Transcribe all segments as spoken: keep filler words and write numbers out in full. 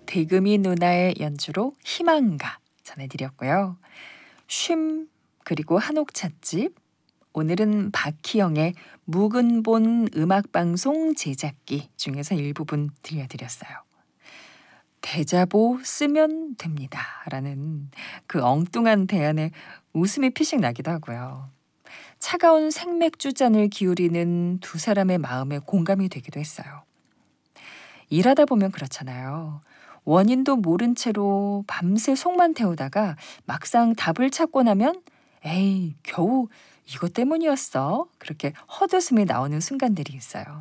대금이 누나의 연주로 희망가 전해드렸고요. 쉼 그리고 한옥 찻집, 오늘은 박희영의 묵은 본 음악방송 제작기 중에서 일부분 들려드렸어요. 대자보 쓰면 됩니다 라는 그 엉뚱한 대안에 웃음이 피식 나기도 하고요. 차가운 생맥주 잔을 기울이는 두 사람의 마음에 공감이 되기도 했어요. 일하다 보면 그렇잖아요. 원인도 모른 채로 밤새 속만 태우다가 막상 답을 찾고 나면 에이, 겨우 이것 때문이었어. 그렇게 헛웃음이 나오는 순간들이 있어요.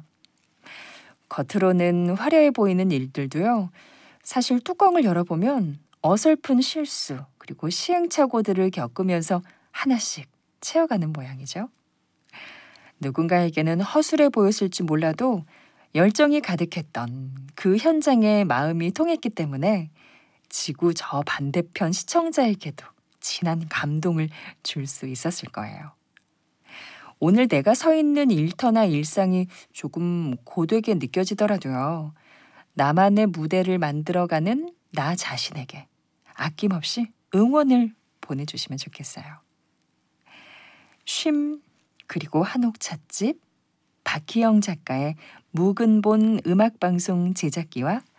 겉으로는 화려해 보이는 일들도요. 사실 뚜껑을 열어보면 어설픈 실수 그리고 시행착오들을 겪으면서 하나씩 채워가는 모양이죠. 누군가에게는 허술해 보였을지 몰라도 열정이 가득했던 그 현장에 마음이 통했기 때문에 지구 저 반대편 시청자에게도 진한 감동을 줄 수 있었을 거예요. 오늘 내가 서 있는 일터나 일상이 조금 고되게 느껴지더라도요. 나만의 무대를 만들어가는 나 자신에게 아낌없이 응원을 보내주시면 좋겠어요. 쉼 그리고 한옥 찻집, 박희영 작가의 묵은 본 음악방송 제작기와